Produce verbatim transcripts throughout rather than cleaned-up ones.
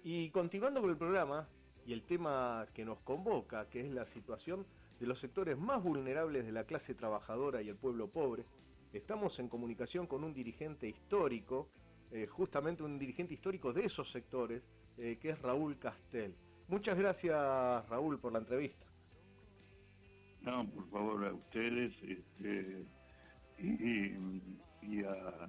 Y continuando con el programa y el tema que nos convoca, que es la situación de los sectores más vulnerables de la clase trabajadora y el pueblo pobre, estamos en comunicación con un dirigente histórico, eh, justamente un dirigente histórico de esos sectores, eh, que es Raúl Castel. Muchas gracias, Raúl, por la entrevista. No, por favor, a ustedes este, y, y, a,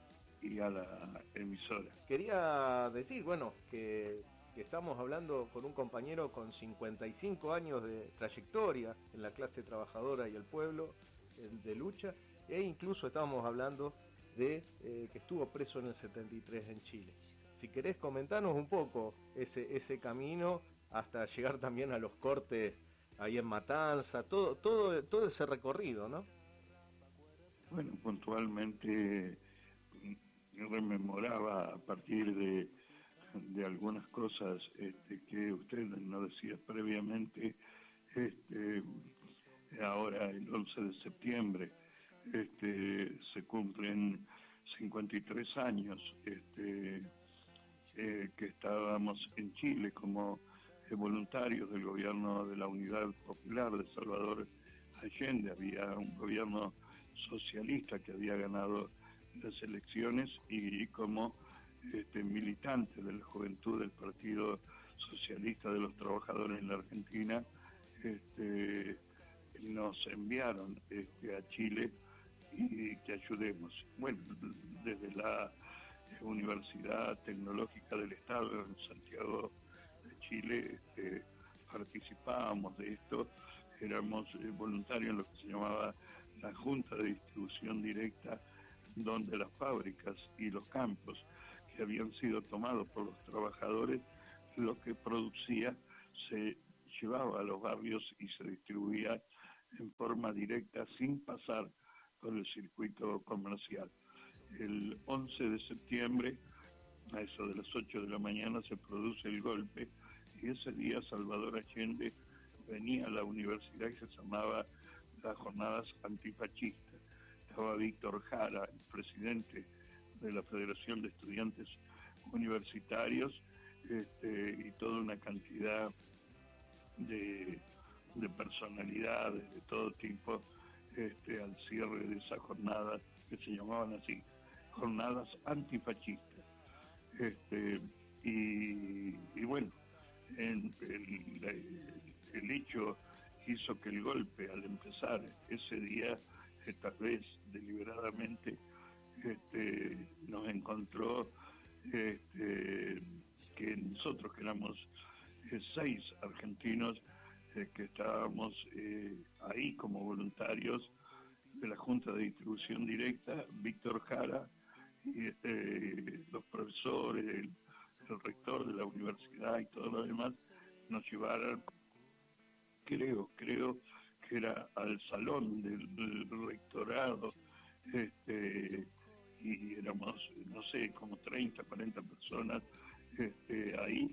y a la emisora. Quería decir, bueno, que, que estamos hablando con un compañero con cincuenta y cinco años de trayectoria en la clase trabajadora y el pueblo, eh, de lucha, e incluso estábamos hablando de eh, que estuvo preso en el setenta y tres en Chile. Si querés comentarnos un poco ese, ese camino hasta llegar también a los cortes ahí en Matanza, todo, todo, todo ese recorrido, ¿no? Bueno, puntualmente rememoraba a partir de, de algunas cosas este, que usted nos decía previamente, este, ahora el once de septiembre este, se cumplen cincuenta y tres años este, eh, que estábamos en Chile como eh, voluntarios del gobierno de la Unidad Popular de Salvador Allende. Había un gobierno socialista que había ganado las elecciones y, y como este, militante de la juventud del Partido Socialista de los Trabajadores en la Argentina, este, nos enviaron este, a Chile y que ayudemos. Bueno, desde la Universidad Tecnológica del Estado en Santiago de Chile este, participábamos de esto, éramos eh, voluntarios en lo que se llamaba la Junta de Distribución Directa, donde las fábricas y los campos que habían sido tomados por los trabajadores, lo que producía se llevaba a los barrios y se distribuía en forma directa sin pasar por el circuito comercial. El once de septiembre, a eso de las ocho de la mañana, se produce el golpe y ese día Salvador Allende venía a la universidad que se llamaba las Jornadas Antifascistas. Estaba Víctor Jara, el presidente de la Federación de Estudiantes Universitarios, este, y toda una cantidad de, de personalidades de todo tipo este, al cierre de esas jornadas que se llamaban así, jornadas antifascistas. Este, y, y bueno, en el, el, el hecho hizo que el golpe al empezar ese día, eh, tal vez deliberadamente, este, nos encontró este, que nosotros que éramos eh, seis argentinos eh, que estábamos eh, ahí como voluntarios de la Junta de Distribución Directa, Víctor Jara, y este, los profesores, el, el rector de la universidad y todo lo demás, nos llevaron, creo, creo que era al salón del, del rectorado, este, y éramos, no sé, como treinta, cuarenta personas este, ahí,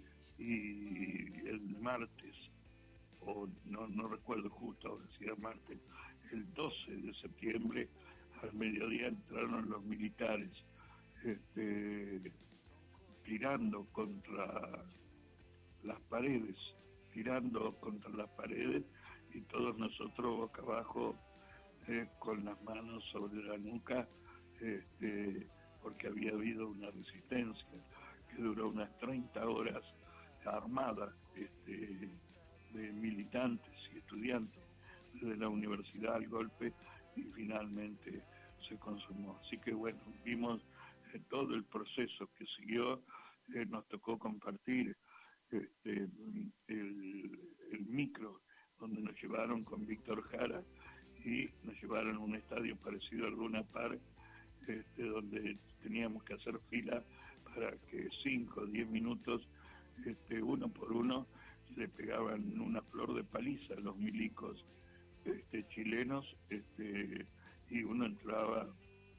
y el martes, o no, no recuerdo justo, decía martes, el doce de septiembre, al mediodía entraron los militares, este, tirando contra las paredes, tirando contra las paredes, y todos nosotros boca abajo eh, con las manos sobre la nuca, este, porque había habido una resistencia que duró unas treinta horas armada este, de militantes y estudiantes de la universidad al golpe, y finalmente se consumó. Así que bueno, vimos eh, todo el proceso que siguió, eh, nos tocó compartir este, el, el micro donde nos llevaron con Víctor Jara y nos llevaron a un estadio parecido al Luna Park, este, donde teníamos que hacer fila para que cinco o diez minutos, este, uno por uno, le pegaban una flor de paliza a los milicos este, chilenos, este, y uno entraba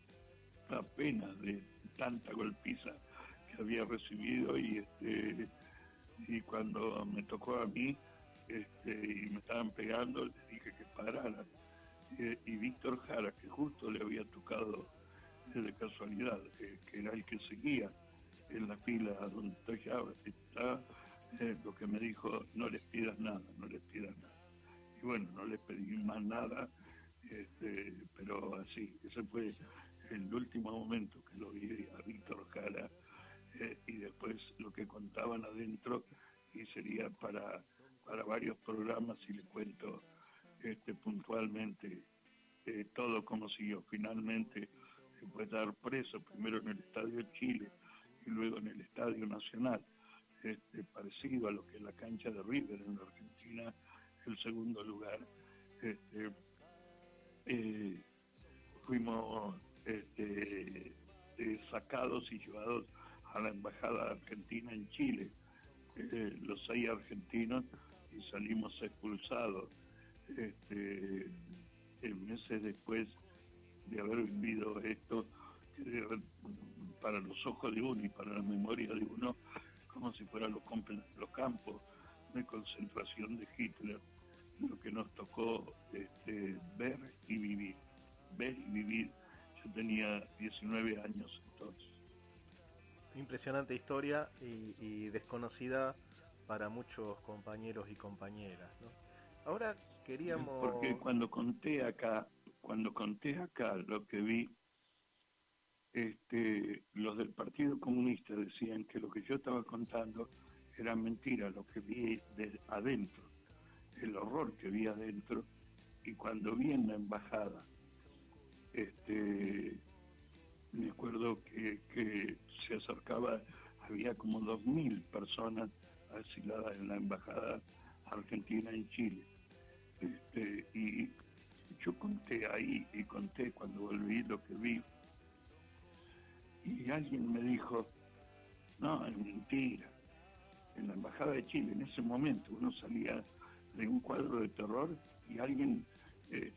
apenas de tanta golpiza que había recibido, y este y cuando me tocó a mí este, y me estaban pegando, le dije que pararan, eh, y Víctor Jara, que justo le había tocado eh, de casualidad, eh, que era el que seguía en la fila donde estoy ahora, está, eh, lo que me dijo, no les pidas nada, no les pidas nada. Y bueno, no les pedí más nada, este, pero así, ese fue el último momento que lo vi a Víctor Jara, eh, y después lo que contaban adentro, y sería para, para varios programas, y le cuento este, puntualmente eh, todo como siguió. Finalmente se fue a dar preso, primero en el Estadio Chile y luego en el Estadio Nacional, este, parecido a lo que es la cancha de River en la Argentina, el segundo lugar. Este, eh, fuimos este, eh, sacados y llevados a la Embajada Argentina en Chile, eh, los seis argentinos, y salimos expulsados. Este, meses después de haber vivido esto, que para los ojos de uno y para la memoria de uno, como si fueran los, los campos de concentración de Hitler, lo que nos tocó este, ver y vivir, ver y vivir. Yo tenía diecinueve años entonces. Impresionante historia y, y desconocida para muchos compañeros y compañeras, ¿no? Ahora queríamos... Porque cuando conté acá, cuando conté acá lo que vi, este, los del Partido Comunista decían que lo que yo estaba contando era mentira, lo que vi de adentro, el horror que vi adentro. Y cuando vi en la embajada, este, me acuerdo que, que se acercaba, había como dos mil personas asiladas en la embajada argentina en Chile. Este, y yo conté ahí y conté cuando volví lo que vi, y alguien me dijo, no, es mentira. En la embajada de Chile, en ese momento, uno salía de un cuadro de terror y alguien eh,